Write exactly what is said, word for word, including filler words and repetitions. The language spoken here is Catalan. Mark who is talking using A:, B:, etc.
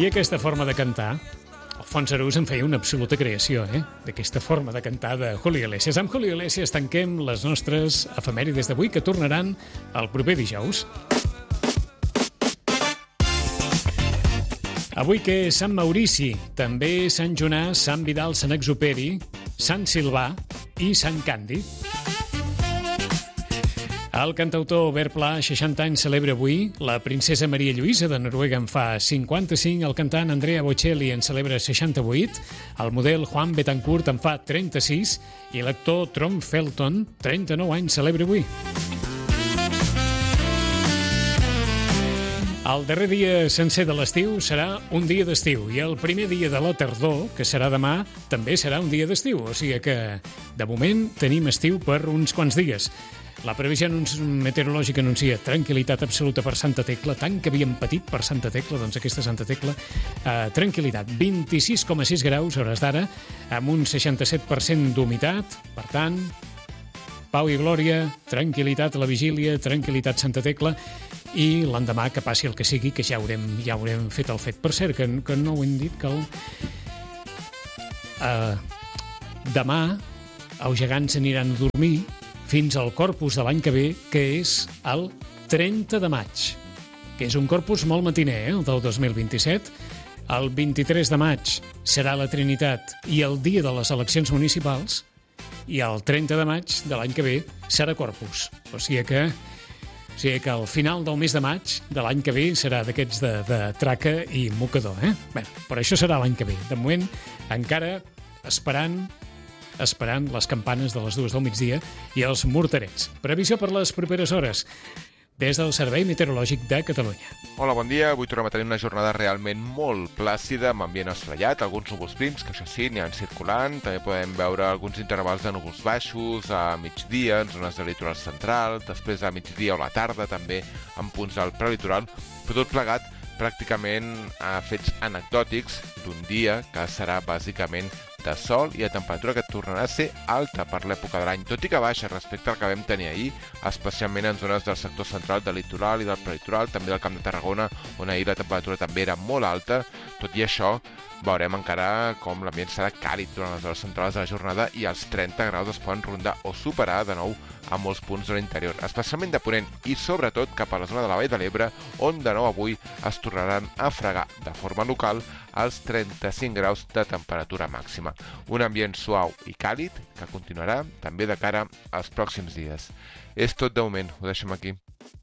A: I aquesta forma de cantar, Alfons Arús en feia una absoluta creació, eh? D'aquesta forma de cantar de Julio Iglesias. Amb Julio Iglesias tanquem les nostres efemèrides d'avui, que tornaran el proper dijous. Avui que és Sant Maurici, també Sant Jonàs, Sant Vidal, Sant Exuperi, Sant Silvà i Sant Càndid. El cantautor Albert Pla, seixanta anys, celebra avui. La princesa Maria Lluïsa de Noruega en fa cinquanta-cinc. El cantant Andrea Bocelli en celebra seixanta-vuit. El model Juan Betancourt en fa trenta-sis. I l'actor Tom Felton, trenta-nou anys, celebra avui. El darrer dia sencer de l'estiu serà un dia d'estiu i el primer dia de la tardor, que serà demà, també serà un dia d'estiu. O sigui que, de moment, tenim estiu per uns quants dies. La previsió meteorològica anuncia tranquil·litat absoluta per Santa Tecla, tant que havíem patit per Santa Tecla, doncs aquesta Santa Tecla, eh, tranquil·litat, vint-i-sis coma sis graus a hores d'ara, amb un seixanta-set per cent d'humitat, per tant, pau i glòria, tranquil·litat a la vigília, tranquil·litat Santa Tecla, i l'endemà que passi el que sigui, que ja haurem, ja haurem fet el fet. Per cert, que, que no ho hem dit, que el... Uh, demà els gegants aniran a dormir fins al Corpus de l'any que ve, que és el trenta de maig, que és un Corpus molt matiner, eh, el del dos mil vint-i-set. El vint-i-tres de maig serà la Trinitat i el dia de les eleccions municipals, i el trenta de maig de l'any que ve serà Corpus. O sigui que, o sigui que al final del mes de maig de l'any que ve serà d'aquests de, de traca i mocador. Eh? Bé, però això serà l'any que ve. De moment, encara esperant esperant les campanes de les dues del migdia i els morterets. Previsió per les properes hores des del Servei Meteorològic de Catalunya.
B: Hola, bon dia. Avui tornem a tenir una jornada realment molt plàcida, amb ambient assolellat, alguns núvols prims, que això sí, n'hi ha circulant. També podem veure alguns intervals de núvols baixos a migdia, en zones del litoral central, després a migdia o la tarda, també en punts del prelitoral, però tot plegat pràcticament a fets anecdòtics d'un dia que serà bàsicament de sol i a temperatura que tornarà a ser alta per l'època de l'any, tot i que baixa respecte al que vam tenir ahir, especialment en zones del sector central del litoral i del prelitoral, també del Camp de Tarragona, on ahir la temperatura també era molt alta. Tot i això, veurem encara com l'ambient serà càlid durant les hores centrals de la jornada i els trenta graus es poden rondar o superar de nou a molts punts de l'interior, especialment de Ponent i sobretot cap a la zona de la Vall de l'Ebre, on de nou avui es tornaran a fregar de forma local als trenta-cinc graus de temperatura màxima. Un ambient suau i càlid que continuarà també de cara als pròxims dies. És tot de moment, ho deixem aquí.